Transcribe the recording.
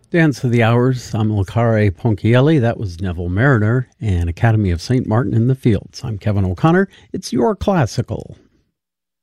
Dance of the Hours. I'm Lucare Ponchielli. That was Neville Mariner and Academy of St. Martin in the Fields. I'm Kevin O'Connor. It's your classical.